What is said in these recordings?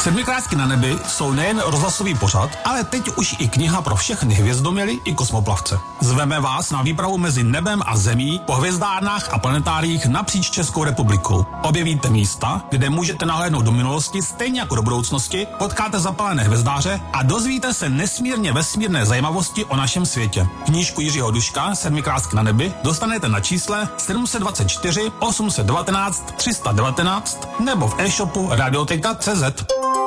Sedmikrátky na nebi jsou nejen rozhlasový pořad, ale teď už i kniha pro všechny hvězdoměry i kosmoplavce. Zveme vás na výpravu mezi nebem a zemí po hvězdárnách a planetáriích napříč Českou republikou. Objevíte místa, kde můžete nahlédnout do minulosti stejně jako do budoucnosti, potkáte zapalené hvězdáře a dozvíte se nesmírně vesmírné zajímavosti o našem světě. Knížku Jiřího Duška Sedmikrátky na nebi dostanete na čísle 724 819 319 nebo v e-shopu radioteka.cz.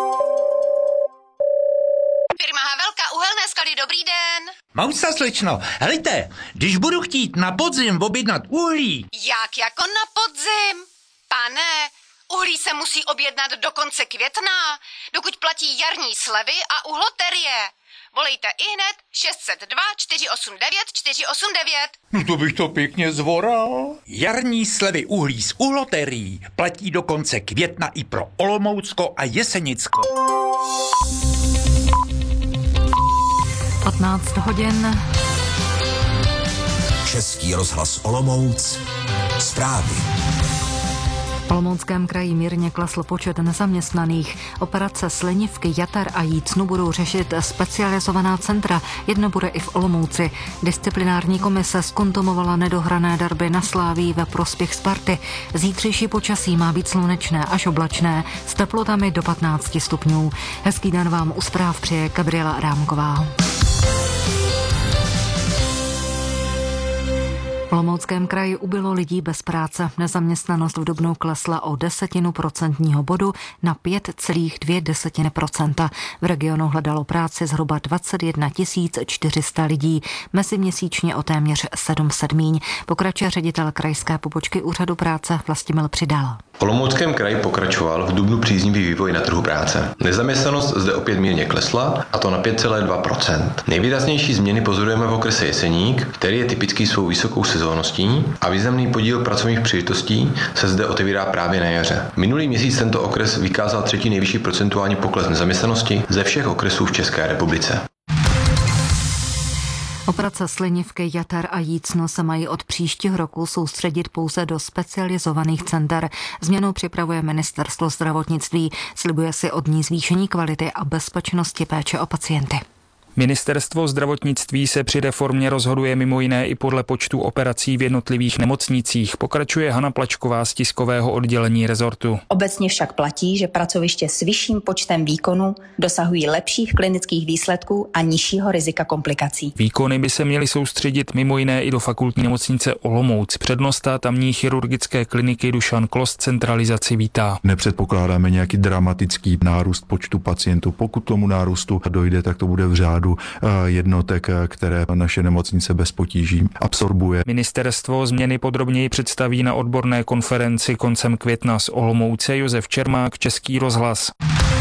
Firma Havelka, uhelné skaly, dobrý den. Mausa, slečno, helejte, když budu chtít na podzim objednat uhlí. Jak jako na podzim? Pane, uhlí se musí objednat do konce května, dokud platí jarní slevy a uhloterie. Volejte ihned 602 489 489. No to bych to pěkně zvoral. Jarní slevy uhlí z uhloterií platí do konce května i pro Olomoucko a Jesenicko. 15 hodin. Český rozhlas Olomouc. Zprávy. V Olomouckém kraji mírně klesl počet nezaměstnaných. Operace slinivky, jater a jícnu budou řešit specializovaná centra. Jedno bude i v Olomouci. Disciplinární komise zkontumovala nedohrané darby na Sláví ve prospěch Sparty. Zítřejší počasí má být slunečné až oblačné s teplotami do 15 stupňů. Hezký den vám u zpráv přeje Gabriela Adámková. V Olomouckém kraji ubylo lidí bez práce. Nezaměstnanost v dubnu klesla o 0,1% bodu na 5,2%. V regionu hledalo práci zhruba 21 400 lidí, meziměsíčně o téměř 700 míň. Pokračuje ředitel krajské pobočky úřadu práce Vlastimil Přidal. V Olomouckém kraji pokračoval v dubnu příznivý vývoj na trhu práce. Nezaměstnanost zde opět mírně klesla, a to na 5,2%. Nejvýraznější změny pozorujeme v okrese Jeseník, který je typický svou vysokou sezónností, a významný podíl pracovních příležitostí se zde otevírá právě na jaře. Minulý měsíc tento okres vykázal třetí nejvyšší procentuální pokles nezaměstnanosti ze všech okresů v České republice. Operace slinivky, jater a jícno se mají od příštího roku soustředit pouze do specializovaných center. Změnu připravuje ministerstvo zdravotnictví. Slibuje si od ní zvýšení kvality a bezpečnosti péče o pacienty. Ministerstvo zdravotnictví se při reformě rozhoduje mimo jiné i podle počtu operací v jednotlivých nemocnicích, pokračuje Hana Plačková z tiskového oddělení rezortu. Obecně však platí, že pracoviště s vyšším počtem výkonů dosahují lepších klinických výsledků a nižšího rizika komplikací. Výkony by se měly soustředit mimo jiné i do fakultní nemocnice Olomouc. Přednosta tamní chirurgické kliniky Dušan Kloss centralizaci vítá. Nepředpokládáme nějaký dramatický nárůst počtu pacientů. Pokud tomu nárůstu dojde, tak to bude v řádu jednotek, které naše nemocnice bez potíží absorbuje. Ministerstvo změny podrobněji představí na odborné konferenci koncem května z Olomouce. Josef Čermák, Český rozhlas.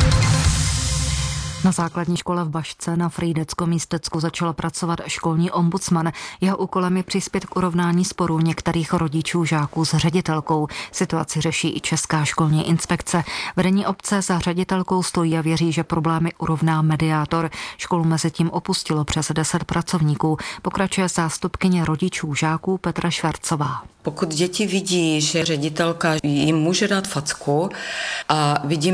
Na základní škole v Bašce na Frýdecko-Místecku začal pracovat školní ombudsman. Jeho úkolem je přispět k urovnání sporů některých rodičů žáků s ředitelkou. Situaci řeší i Česká školní inspekce. Vedení obce za ředitelkou stojí a věří, že problémy urovná mediátor. Školu mezi tím opustilo přes 10 pracovníků. Pokračuje zástupkyně rodičů žáků Petra Švarcová. Pokud děti vidí, že ředitelka jim může dát facku a vidím